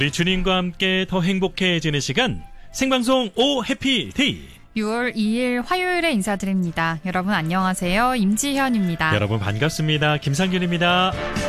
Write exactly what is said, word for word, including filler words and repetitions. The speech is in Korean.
우리 주님과 함께 더 행복해지는 시간 생방송 오 해피데이. 유월 이일 화요일에 인사드립니다. 여러분 안녕하세요. 임지현입니다. 여러분 반갑습니다. 김상균입니다.